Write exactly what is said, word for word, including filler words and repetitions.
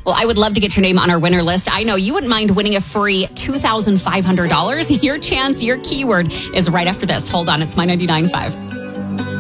Well, I would love to get your name on our winner list. I know you wouldn't mind winning a free two thousand five hundred dollars. Your chance, your keyword is right after this. Hold on, it's My ninety-nine point five.